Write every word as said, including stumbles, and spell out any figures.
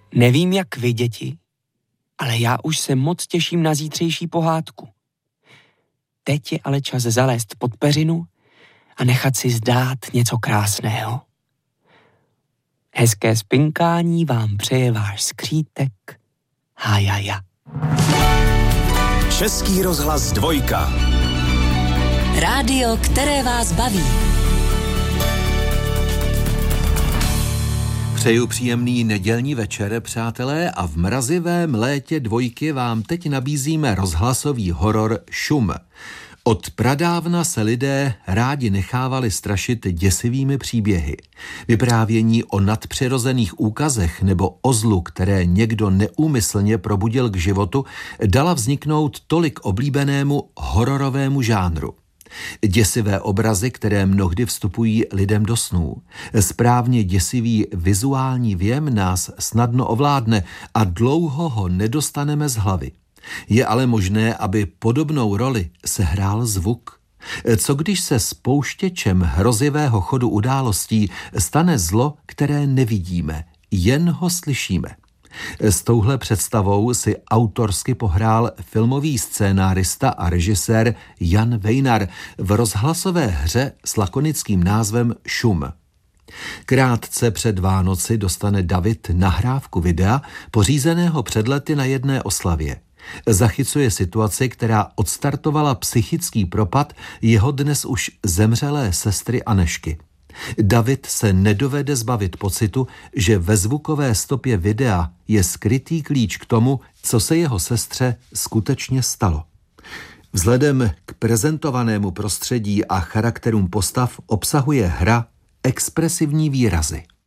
Nevím, jak vy, děti, ale já už se moc těším na zítřejší pohádku. Teď je ale čas zalézt pod peřinu a nechat si zdát něco krásného. Hezké spinkání vám přeje váš skřítek Hájaja. Český rozhlas dvojka. Rádio, které vás baví. Přeju příjemný nedělní večer, přátelé, a v mrazivém létě dvojky vám teď nabízíme rozhlasový horor Šum. Od pradávna se lidé rádi nechávali strašit děsivými příběhy. Vyprávění o nadpřirozených úkazech nebo o zlu, které někdo neúmyslně probudil k životu, dala vzniknout tolik oblíbenému hororovému žánru. Děsivé obrazy, které mnohdy vstupují lidem do snů. Správně děsivý vizuální věm nás snadno ovládne a dlouho ho nedostaneme z hlavy. Je ale možné, aby podobnou roli sehrál zvuk. Co když se spouštěčem hrozivého chodu událostí stane zlo, které nevidíme, jen ho slyšíme? S touhle představou si autorsky pohrál filmový scénárista a režisér Jan Vejnar v rozhlasové hře s lakonickým názvem Šum. Krátce před Vánoci dostane David nahrávku videa, pořízeného před lety na jedné oslavě. Zachycuje situaci, která odstartovala psychický propad jeho dnes už zemřelé sestry Anežky. David se nedovede zbavit pocitu, že ve zvukové stopě videa je skrytý klíč k tomu, co se jeho sestře skutečně stalo. Vzhledem k prezentovanému prostředí a charakterům postav obsahuje hra expresivní výrazy.